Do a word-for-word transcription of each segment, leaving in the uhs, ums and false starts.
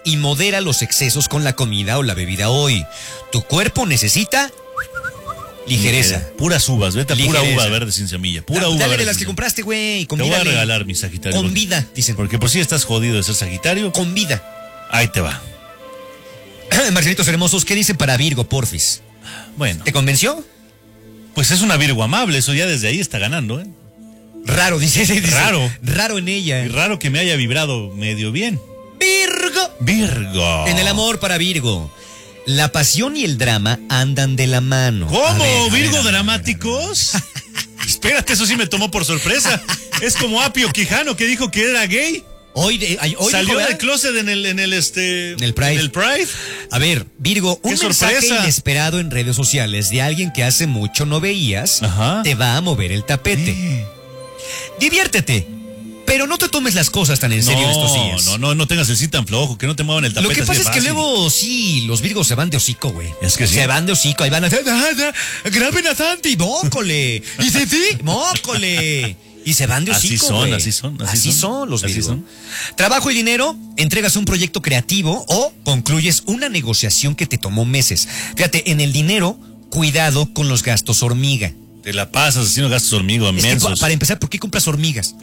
y modera los excesos con la comida o la bebida hoy. Tu cuerpo necesita ligereza. Ligera. Puras uvas, vete a pura uva verde sin semilla. Pura Da, uva dale verde de las sin que semilla. compraste, güey. Te voy a regalar mi Sagitario. Con vida, dicen. Porque por si estás jodido de ser Sagitario. Con vida. Ahí te va. Marcelitos hermosos, ¿qué dicen para Virgo, porfis? Bueno. ¿Te convenció? Pues es una Virgo amable, eso ya desde ahí está ganando, ¿eh? Raro, dice, dice. Raro. Raro en ella. Y raro que me haya vibrado medio bien. Virgo. Virgo. En el amor para Virgo. La pasión y el drama andan de la mano. ¿Cómo? A ver, ¿Virgo a ver, dramáticos? Espérate, eso sí me tomó por sorpresa. Es como Apio Quijano que dijo que era gay. Hoy, de, ay, hoy Salió dijo, del closet en el, en el este. En el Pride. En el Pride. A ver, Virgo, un ¡Qué mensaje sorpresa! inesperado en redes sociales de alguien que hace mucho no veías, Ajá. te va a mover el tapete. Eh. Diviértete, pero no te tomes las cosas tan en serio no, estos días. No, no, no tengas el sí tan flojo, que no te muevan el tapete. Lo que así pasa de es que fácil. luego sí, los Virgos se van de hocico, güey. Es que sí. Se van de hocico, ahí van a hacer, graben a Santi, mócole. Y se sí, mócole. Y se van de Así hocico, son, güey. así son, así Así son. son los Así Virgos. son. Trabajo y dinero, entregas un proyecto creativo o concluyes una negociación que te tomó meses. Fíjate, en el dinero, cuidado con los gastos hormiga. Te la pasas haciendo gastos hormiga Es que, inmensos. para empezar, ¿por qué compras hormigas?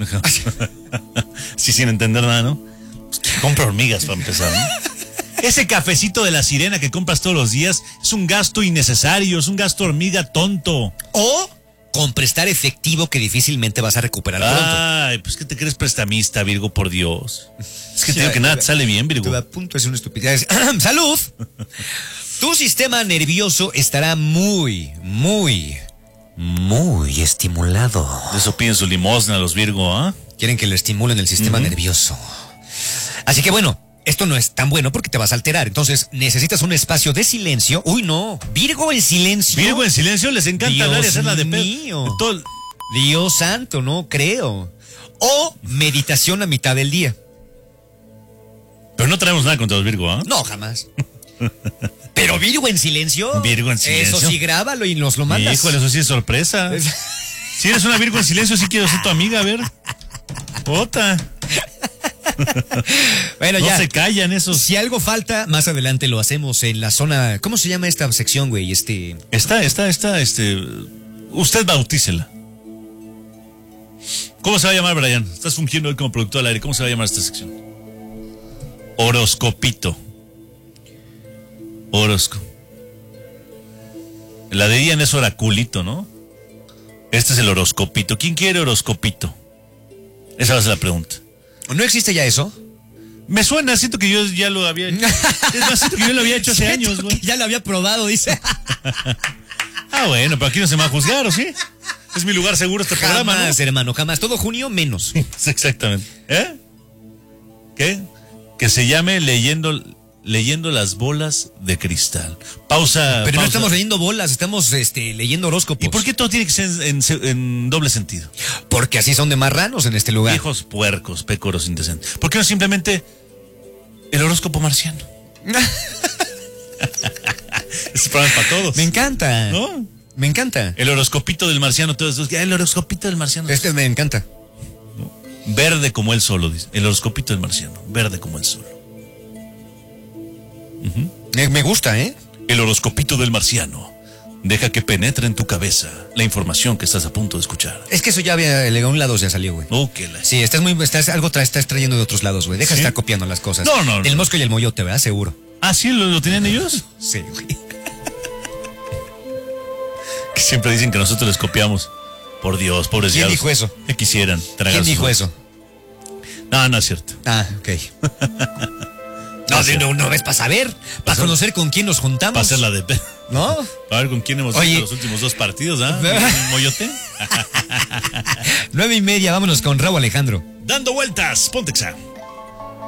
Sí, sin entender nada, ¿no? Pues que compra hormigas para empezar, ¿no? Ese cafecito de la sirena que compras todos los días es un gasto innecesario, es un gasto hormiga tonto. O con prestar efectivo que difícilmente vas a recuperar pronto. Ay, pues que te crees prestamista, Virgo, por Dios. Es que Sí, te digo que nada te- te sale bien, Virgo. Estuve a punto de hacer una estupidez. ¡Salud! Tu sistema nervioso estará muy, muy, muy estimulado. De eso piden su limosna los Virgo, ¿ah? Quieren que le estimulen el sistema Ujú. nervioso. Así que bueno, esto no es tan bueno porque te vas a alterar. Entonces necesitas un espacio de silencio. Uy, no. Virgo en silencio. Virgo en silencio les encanta Dios hablar y hacerla de pedo. mío. De todo el- Dios santo, no creo. O meditación a mitad del día. Pero no traemos nada contra los Virgo, ¿ah? No, jamás. Pero Virgo en silencio. Virgo en silencio. Eso sí, grábalo y nos lo mandas. Híjole, eso sí es sorpresa. Si eres una Virgo en silencio, sí quiero ser tu amiga, a ver. Ota. Bueno, No ya. se callan esos. Si algo falta, más adelante lo hacemos en la zona. ¿Cómo se llama esta sección, güey? Este. Está, está, está, este. Usted bautícela. ¿Cómo se va a llamar, Brian? Estás fungiendo hoy como productor al aire. ¿Cómo se va a llamar esta sección? Horoscopito. Horosco. La de Ian es oraculito, ¿no? Este es el horoscopito. ¿Quién quiere horoscopito? Esa va a ser la pregunta. ¿No existe ya eso? Me suena, siento que yo ya lo había hecho. Es más, siento que yo lo había hecho hace Siento años, güey. que ya lo había probado, dice. Ah, bueno, pero aquí no se me va a juzgar, ¿o sí? Es mi lugar seguro este programa, ¿no? Jamás, hermano, jamás. Todo junio menos. Exactamente. ¿Eh? ¿Qué? Que se llame leyendo, leyendo las bolas de cristal. Pausa. Pero no pausa. estamos leyendo bolas, estamos este, leyendo horóscopos. ¿Y por qué todo tiene que ser en, en- en doble sentido? Porque así son de marranos en este lugar. Viejos puercos, pécoros indecentes. ¿Por qué no simplemente el horóscopo marciano? Este programa es para todos. Me encanta. ¿No? Me encanta. El horoscopito del marciano, todos esos. El horoscopito del marciano. Este me encanta. Verde como él solo, dice. El horoscopito del marciano. Verde como él solo. Me, me gusta, ¿eh? El horoscopito del marciano. Deja que penetre en tu cabeza la información que estás a punto de escuchar. Es que eso ya había, de un lado ya salió, güey. Oh, que la... Sí, estás muy, estás, algo tra- estás trayendo de otros lados, güey. Deja de ¿Sí? estar copiando las cosas. No, no, no. El mosco y el moyote, ¿verdad? Seguro. Ah, ¿sí? ¿Lo, lo tienen ellos? Sí, güey. Que siempre dicen que nosotros les copiamos. Por Dios, pobres ¿Quién diablos. dijo eso? Que quisieran. tragar ¿Quién sus dijo ojos. eso? No, no es cierto. Ah, ok. No, sí. no, no es para saber, para ser- conocer con quién nos juntamos. Para hacer la de... pe- ¿No? A ver con quién hemos Oye. visto los últimos dos partidos, ¿ah? ¿Un moyote? Nueve y media, vámonos con Raúl Alejandro. Dando vueltas, Pontexa.